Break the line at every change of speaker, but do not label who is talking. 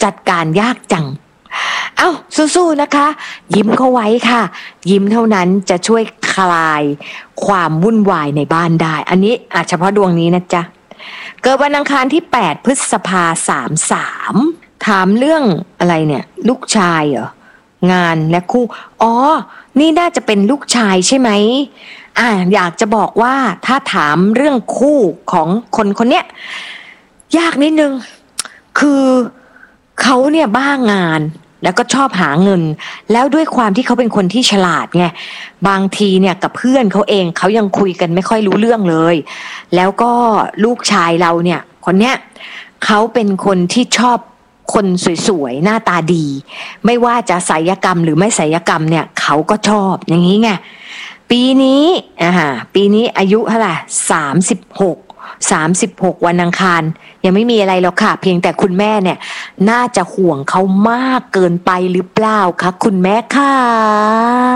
จัดการยากจังเอ้าสู้ๆนะคะยิ้มเข้าไว้ค่ะยิ้มเท่านั้นจะช่วยคลายความวุ่นวายในบ้านได้อันนี้เฉพาะดวงนี้นะจ๊ะเกิดวันอังคารที่8พฤษภา33ถามเรื่องอะไรเนี่ยลูกชายเหรองานและคู่นี่น่าจะเป็นลูกชายใช่ไหมอยากจะบอกว่าถ้าถามเรื่องคู่ของคนเนี้ยยากนิดนึงคือเขาเนี่ยบ้างานแล้วก็ชอบหาเงินแล้วด้วยความที่เขาเป็นคนที่ฉลาดไงบางทีเนี่ยกับเพื่อนเขาเองเขายังคุยกันไม่ค่อยรู้เรื่องเลยแล้วก็ลูกชายเราเนี่ยคนเนี้ยเขาเป็นคนที่ชอบคนสวยๆหน้าตาดีไม่ว่าจะศัลยกรรมหรือไม่ศัลยกรรมเนี่ยเขาก็ชอบอย่างนี้ไงปีนี้อายุเท่าไหร่36วันอังคารยังไม่มีอะไรหรอกค่ะเพียงแต่คุณแม่เนี่ยน่าจะห่วงเขามากเกินไปหรือเปล่าคะคุณแม่ค่ะ